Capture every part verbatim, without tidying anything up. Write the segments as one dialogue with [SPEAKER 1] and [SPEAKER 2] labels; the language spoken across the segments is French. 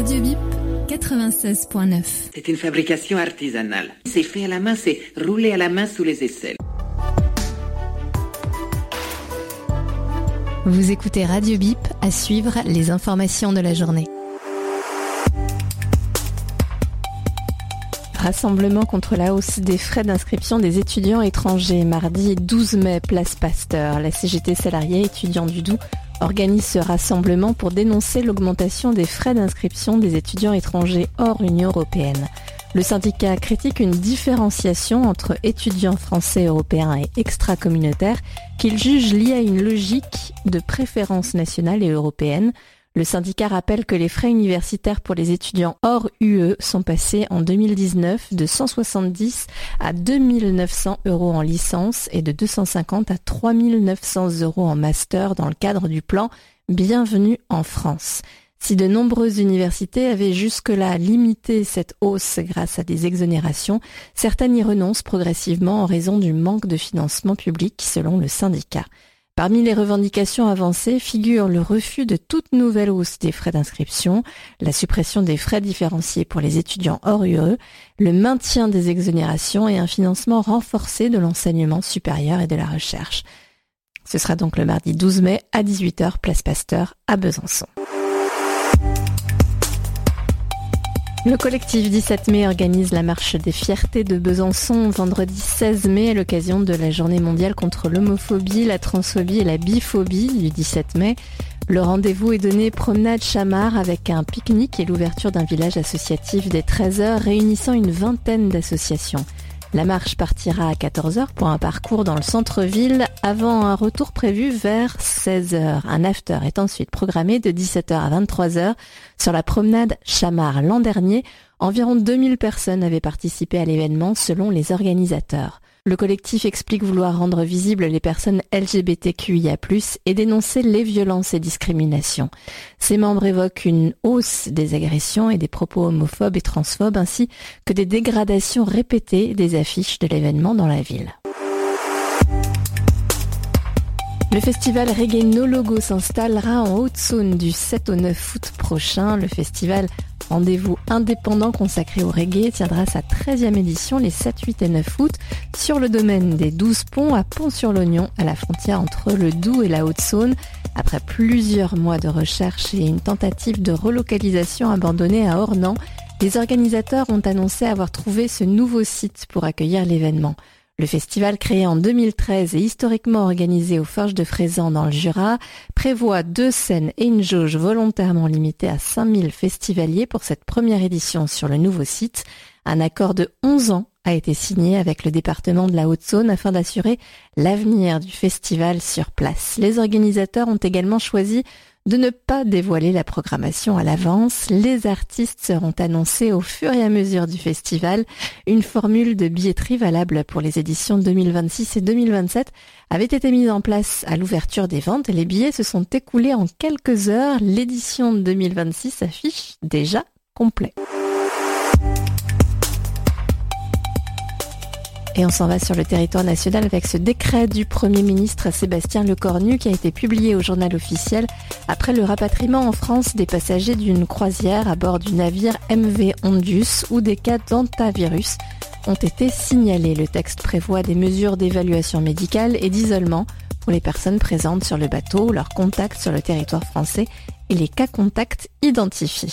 [SPEAKER 1] Radio Bip quatre-vingt-seize point neuf.
[SPEAKER 2] C'est une fabrication artisanale. C'est fait à la main, c'est roulé à la main sous les aisselles.
[SPEAKER 1] Vous écoutez Radio Bip, à suivre les informations de la journée. Rassemblement contre la hausse des frais d'inscription des étudiants étrangers. Mardi douze mai, place Pasteur. La C G T salariés étudiants du Doubs organise ce rassemblement pour dénoncer l'augmentation des frais d'inscription des étudiants étrangers hors Union européenne. Le syndicat critique une différenciation entre étudiants français, européens et extra-communautaires qu'il juge liée à une logique de préférence nationale et européenne. Le syndicat rappelle que les frais universitaires pour les étudiants hors U E sont passés en deux mille dix-neuf de cent soixante-dix à deux mille neuf cents euros en licence et de deux cent cinquante à trois mille neuf cents euros en master dans le cadre du plan Bienvenue en France. Si de nombreuses universités avaient jusque-là limité cette hausse grâce à des exonérations, certaines y renoncent progressivement en raison du manque de financement public selon le syndicat. Parmi les revendications avancées figure le refus de toute nouvelle hausse des frais d'inscription, la suppression des frais différenciés pour les étudiants hors U E, le maintien des exonérations et un financement renforcé de l'enseignement supérieur et de la recherche. Ce sera donc le mardi douze mai à dix-huit heures, place Pasteur à Besançon. Le collectif dix-sept mai organise la marche des fiertés de Besançon vendredi seize mai à l'occasion de la journée mondiale contre l'homophobie, la transphobie et la biphobie du dix-sept mai. Le rendez-vous est donné promenade Chamard avec un pique-nique et l'ouverture d'un village associatif dès treize heures réunissant une vingtaine d'associations. La marche partira à quatorze heures pour un parcours dans le centre-ville avant un retour prévu vers seize heures. Un after est ensuite programmé de dix-sept heures à vingt-trois heures sur la promenade Chamard. L'an dernier, environ deux mille personnes avaient participé à l'événement selon les organisateurs. Le collectif explique vouloir rendre visibles les personnes L G B T Q I A plus, et dénoncer les violences et discriminations. Ses membres évoquent une hausse des agressions et des propos homophobes et transphobes, ainsi que des dégradations répétées des affiches de l'événement dans la ville. Le festival Reggae No Logo s'installera en Haute-Saône du sept au neuf août prochain. Le festival Rendez-vous indépendant consacré au reggae tiendra sa treizième édition les sept, huit et neuf août sur le domaine des douze ponts à Pont-sur-l'Oignon, à la frontière entre le Doubs et la Haute-Saône. Après plusieurs mois de recherche et une tentative de relocalisation abandonnée à Ornans, les organisateurs ont annoncé avoir trouvé ce nouveau site pour accueillir l'événement. Le festival, créé en deux mille treize et historiquement organisé aux Forges de Frézan dans le Jura, prévoit deux scènes et une jauge volontairement limitée à cinq mille festivaliers pour cette première édition sur le nouveau site. Un accord de onze ans a été signé avec le département de la Haute-Saône afin d'assurer l'avenir du festival sur place. Les organisateurs ont également choisi de ne pas dévoiler la programmation à l'avance. Les artistes seront annoncés au fur et à mesure du festival. Une formule de billetterie valable pour les éditions deux mille vingt-six et deux mille vingt-sept avait été mise en place à l'ouverture des ventes et les billets se sont écoulés en quelques heures. L'édition deux mille vingt-six s'affiche déjà complet. Et on s'en va sur le territoire national avec ce décret du Premier ministre Sébastien Lecornu qui a été publié au journal officiel après le rapatriement en France des passagers d'une croisière à bord du navire M V Ondius où des cas d'hantavirus ont été signalés. Le texte prévoit des mesures d'évaluation médicale et d'isolement pour les personnes présentes sur le bateau, leurs contacts sur le territoire français et les cas contacts identifiés.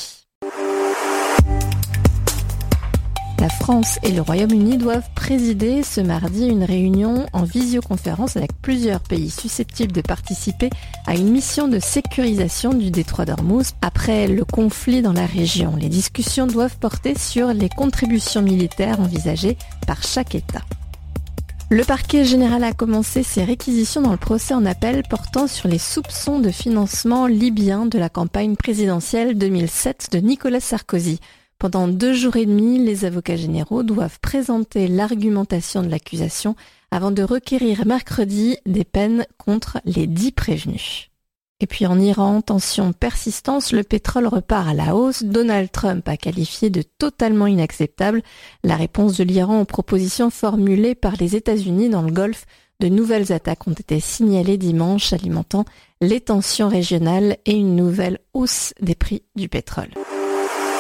[SPEAKER 1] La France et le Royaume-Uni doivent présider ce mardi une réunion en visioconférence avec plusieurs pays susceptibles de participer à une mission de sécurisation du détroit d'Ormuz après le conflit dans la région. Les discussions doivent porter sur les contributions militaires envisagées par chaque État. Le parquet général a commencé ses réquisitions dans le procès en appel portant sur les soupçons de financement libyen de la campagne présidentielle deux mille sept de Nicolas Sarkozy. Pendant deux jours et demi, les avocats généraux doivent présenter l'argumentation de l'accusation avant de requérir mercredi des peines contre les dix prévenus. Et puis en Iran, tension persistance, le pétrole repart à la hausse. Donald Trump a qualifié de totalement inacceptable la réponse de l'Iran aux propositions formulées par les États-Unis dans le Golfe. De nouvelles attaques ont été signalées dimanche, alimentant les tensions régionales et une nouvelle hausse des prix du pétrole.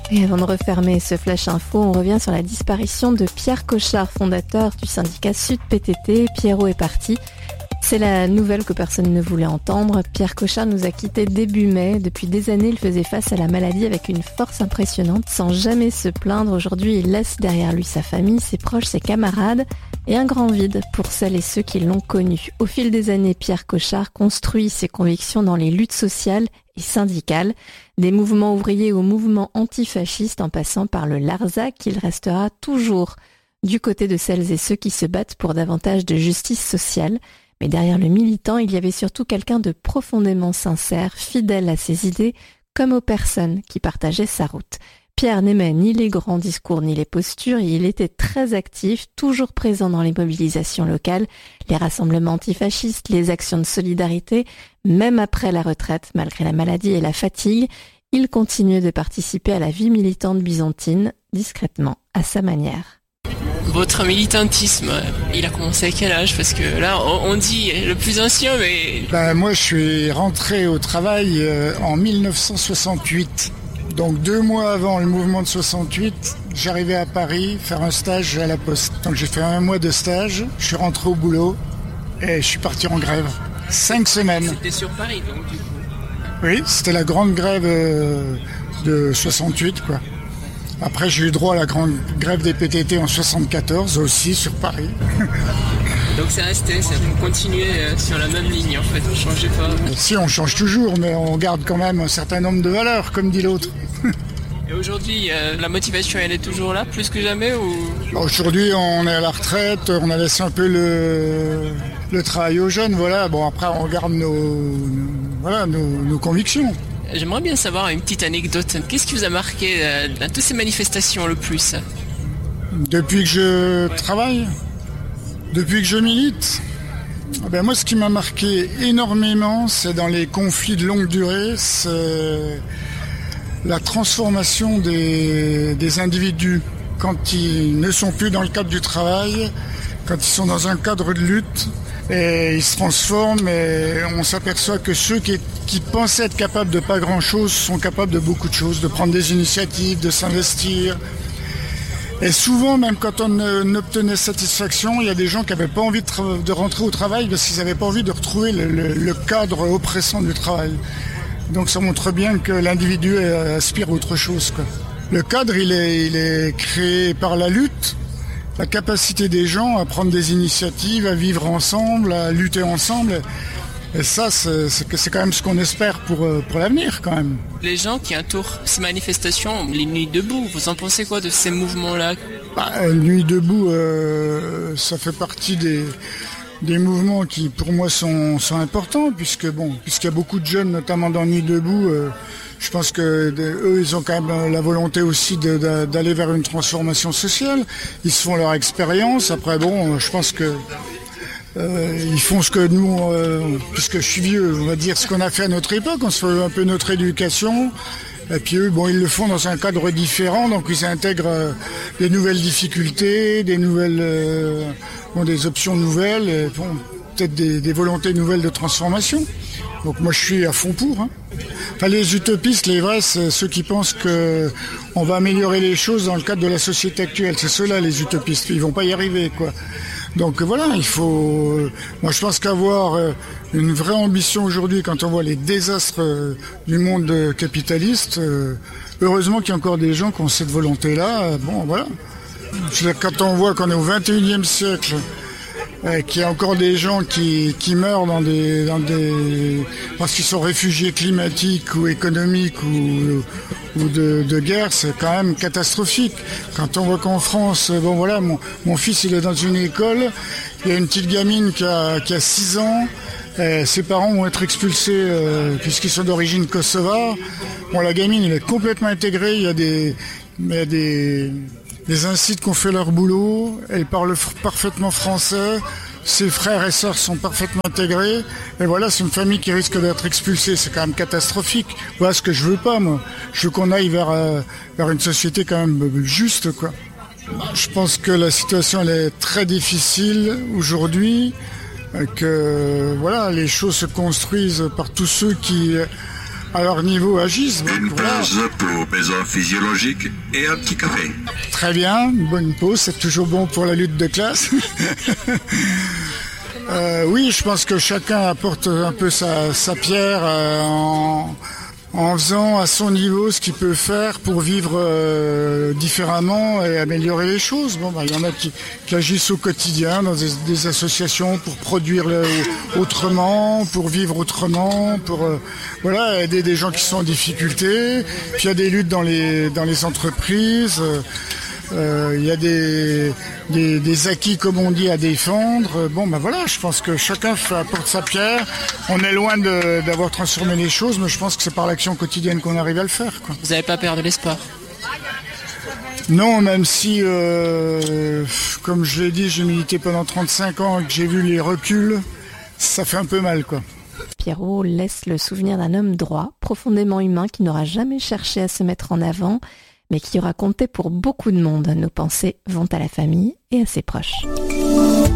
[SPEAKER 1] Et avant de refermer ce Flash Info, on revient sur la disparition de Pierre Cochard, fondateur du syndicat Sud P T T. Pierrot est parti. C'est la nouvelle que personne ne voulait entendre. Pierre Cochard nous a quittés début mai. Depuis des années, il faisait face à la maladie avec une force impressionnante, sans jamais se plaindre. Aujourd'hui, il laisse derrière lui sa famille, ses proches, ses camarades et un grand vide pour celles et ceux qui l'ont connu. Au fil des années, Pierre Cochard construit ses convictions dans les luttes sociales et syndicales, des mouvements ouvriers aux mouvements antifascistes en passant par le Larzac. Il restera toujours du côté de celles et ceux qui se battent pour davantage de justice sociale. Mais derrière le militant, il y avait surtout quelqu'un de profondément sincère, fidèle à ses idées, comme aux personnes qui partageaient sa route. Pierre n'aimait ni les grands discours ni les postures, et il était très actif, toujours présent dans les mobilisations locales, les rassemblements antifascistes, les actions de solidarité. Même après la retraite, malgré la maladie et la fatigue, il continuait de participer à la vie militante byzantine, discrètement, à sa manière.
[SPEAKER 3] Votre militantisme, il a commencé à quel âge? Parce que là, on dit le plus ancien, mais...
[SPEAKER 4] Ben, moi, je suis rentré au travail euh, en dix-neuf cent soixante-huit. Donc deux mois avant le mouvement de soixante-huit, j'arrivais à Paris faire un stage à la Poste. Donc j'ai fait un mois de stage, je suis rentré au boulot et je suis parti en grève. Cinq semaines.
[SPEAKER 3] C'était sur Paris, donc, du coup.
[SPEAKER 4] Oui, c'était la grande grève euh, de soixante-huit, quoi. Après, j'ai eu droit à la grande grève des P T T en soixante-quatorze, aussi sur Paris.
[SPEAKER 3] Donc c'est resté, c'est vous continuez sur la même ligne en fait, vous ne changez pas.
[SPEAKER 4] Si, on change toujours, mais on garde quand même un certain nombre de valeurs, comme dit l'autre.
[SPEAKER 3] Et aujourd'hui, euh, la motivation, elle est toujours là, plus que jamais ou...
[SPEAKER 4] Aujourd'hui, on est à la retraite, on a laissé un peu le, le travail aux jeunes, voilà. Bon, après, on garde nos, nos, voilà, nos, nos convictions.
[SPEAKER 3] J'aimerais bien savoir une petite anecdote. Qu'est-ce qui vous a marqué euh, dans toutes ces manifestations le plus?
[SPEAKER 4] Depuis que je travaille, depuis que je milite, ben moi, ce qui m'a marqué énormément, c'est dans les conflits de longue durée, c'est la transformation des, des individus. Quand ils ne sont plus dans le cadre du travail, quand ils sont dans un cadre de lutte, et ils se transforment et on s'aperçoit que ceux qui, qui pensaient être capables de pas grand-chose sont capables de beaucoup de choses, de prendre des initiatives, de s'investir. Et souvent, même quand on obtenait satisfaction, il y a des gens qui n'avaient pas envie de, tra- de rentrer au travail parce qu'ils n'avaient pas envie de retrouver le, le, le cadre oppressant du travail. Donc ça montre bien que l'individu aspire à autre chose, quoi. Le cadre, il est, il est créé par la lutte. La capacité des gens à prendre des initiatives, à vivre ensemble, à lutter ensemble. Et ça, c'est, c'est, c'est quand même ce qu'on espère pour, pour l'avenir, quand même.
[SPEAKER 3] Les gens qui entourent ces manifestations, les Nuits debout, vous en pensez quoi de ces mouvements-là?
[SPEAKER 4] Bah, Nuits debout, euh, ça fait partie des, des mouvements qui, pour moi, sont, sont importants, puisque bon, puisqu'il y a beaucoup de jeunes, notamment dans Nuits debout, euh, je pense que de, eux, ils ont quand même la volonté aussi de, de, d'aller vers une transformation sociale. Ils se font leur expérience. Après, bon, je pense que euh, ils font ce que nous, euh, puisque je suis vieux, on va dire ce qu'on a fait à notre époque. On se fait un peu notre éducation. Et puis eux, bon, ils le font dans un cadre différent, donc ils intègrent euh, des nouvelles difficultés, des nouvelles, euh, bon, des options nouvelles, et, bon, peut-être des, des volontés nouvelles de transformation. Donc moi, je suis à fond pour. Hein. Enfin, les utopistes, les vrais, c'est ceux qui pensent que on va améliorer les choses dans le cadre de la société actuelle. C'est ceux-là, les utopistes. Ils vont pas y arriver, quoi. Donc voilà, il faut... Moi, je pense qu'avoir une vraie ambition aujourd'hui, quand on voit les désastres du monde capitaliste, heureusement qu'il y a encore des gens qui ont cette volonté-là. Bon, voilà. Quand on voit qu'on est au vingt et unième siècle, et qu'il y a encore des gens qui, qui meurent dans des, dans des, parce qu'ils sont réfugiés climatiques ou économiques ou, ou de, de guerre, c'est quand même catastrophique. Quand on voit qu'en France, bon voilà, mon, mon fils il est dans une école, il y a une petite gamine qui a, qui a six ans, et ses parents vont être expulsés euh, puisqu'ils sont d'origine kosovare. Bon, la gamine elle est complètement intégrée, il y a des, il y a des Les incites qui ont fait leur boulot, elle parle parfaitement français, ses frères et sœurs sont parfaitement intégrés, et voilà, c'est une famille qui risque d'être expulsée, c'est quand même catastrophique. Voilà ce que je veux pas, moi. Je veux qu'on aille vers, euh, vers une société quand même juste, quoi. Je pense que la situation, elle est très difficile aujourd'hui, que, voilà, les choses se construisent par tous ceux qui, à leur niveau agissent.
[SPEAKER 5] Une
[SPEAKER 4] Voilà.
[SPEAKER 5] pause pour besoin physiologique et un petit café.
[SPEAKER 4] Très bien, une bonne pause, c'est toujours bon pour la lutte de classe. euh, oui, je pense que chacun apporte un peu sa, sa pierre euh, en, en faisant à son niveau ce qu'il peut faire pour vivre euh, différemment et améliorer les choses. Bon, bah, il y en a qui, qui agissent au quotidien dans des, des associations pour produire le, autrement, pour vivre autrement, pour euh, voilà, aider des gens qui sont en difficulté. Puis il y a des luttes dans les, dans les entreprises. Euh, Euh, il y a des, des, des acquis, comme on dit, à défendre. Bon, ben voilà, je pense que chacun fait, apporte sa pierre. On est loin de, d'avoir transformé les choses, mais je pense que c'est par l'action quotidienne qu'on arrive à le faire, quoi.
[SPEAKER 3] Vous n'avez pas peur de l'espoir?
[SPEAKER 4] Non, même si, euh, comme je l'ai dit, j'ai milité pendant trente-cinq ans et que j'ai vu les reculs, ça fait un peu mal, quoi.
[SPEAKER 1] Pierrot laisse le souvenir d'un homme droit, profondément humain, qui n'aura jamais cherché à se mettre en avant, mais qui aura compté pour beaucoup de monde. Nos pensées vont à la famille et à ses proches.